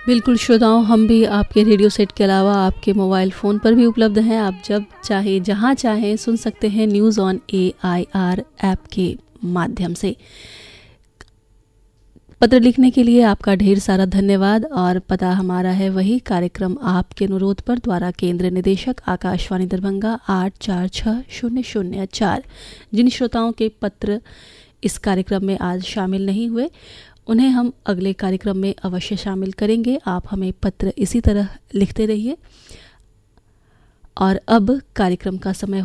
बिल्कुल श्रोताओं, हम भी आपके रेडियो सेट के अलावा आपके मोबाइल फ़ोन पर भी उपलब्ध हैं। आप जब चाहें जहां चाहें सुन सकते हैं न्यूज़ ऑन AIR ऐप के माध्यम से। पत्र लिखने के लिए आपका ढेर सारा धन्यवाद। और पता हमारा है वही, कार्यक्रम आपके अनुरोध पर, द्वारा केंद्र निदेशक आकाशवाणी दरभंगा 846004। जिन श्रोताओं के पत्र इस कार्यक्रम में आज शामिल नहीं हुए, उन्हें हम अगले कार्यक्रम में अवश्य शामिल करेंगे। आप हमें पत्र इसी तरह लिखते रहिए। और अब कार्यक्रम का समय